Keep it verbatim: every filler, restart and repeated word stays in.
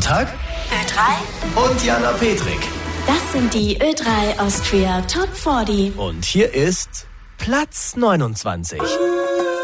Sonntag Ö drei und Jana Petrik. Das sind die Ö drei Austria Top vierzig. Und hier ist Platz neunundzwanzig.